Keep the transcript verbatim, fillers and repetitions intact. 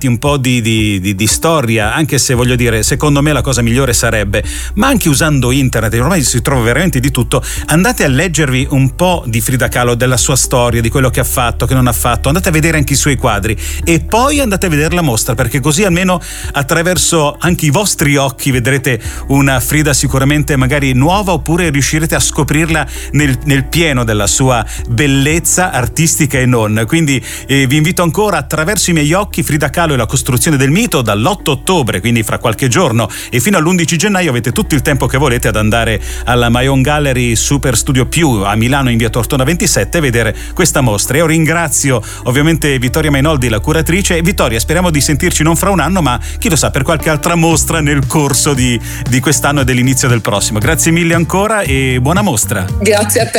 dati un po' di, di, di, di storia, anche se voglio dire, secondo me la cosa migliore sarebbe, ma anche usando internet, ormai si trova veramente di tutto, andate a leggervi un po' di Frida Kahlo, della sua storia, di quello che ha fatto, che non ha fatto, andate a vedere anche i suoi quadri e poi andate a vedere la mostra, perché così almeno attraverso anche i vostri occhi vedrete una Frida sicuramente magari nuova, oppure riuscirete a scoprirla nel, nel pieno della sua bellezza artistica e non. Quindi eh, vi invito ancora, attraverso i miei occhi, Frida Kahlo e la costruzione del mito, dall'otto ottobre, quindi fra qualche giorno, e fino all'undici gennaio avete tutto il tempo che volete ad andare alla My Own Gallery Super Studio Più a Milano in via Tortona ventisette e vedere questa mostra. Io ringrazio ovviamente Vittoria Mainoldi, la curatrice. E Vittoria, speriamo di sentirci non fra un anno, ma chi lo sa, per qualche altra mostra nel corso di, di quest'anno e dell'inizio del prossimo. Grazie mille ancora e buona mostra. Grazie a te.